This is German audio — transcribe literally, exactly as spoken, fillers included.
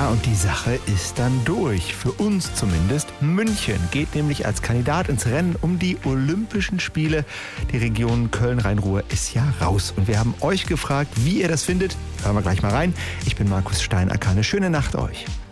Ja, und die Sache ist dann durch. Für uns zumindest. München geht nämlich als Kandidat ins Rennen um die Olympischen Spiele. Die Region Köln-Rhein-Ruhr ist ja raus. Und wir haben euch gefragt, wie ihr das findet. Hören wir gleich mal rein. Ich bin Markus Steinacker. Eine schöne Nacht euch.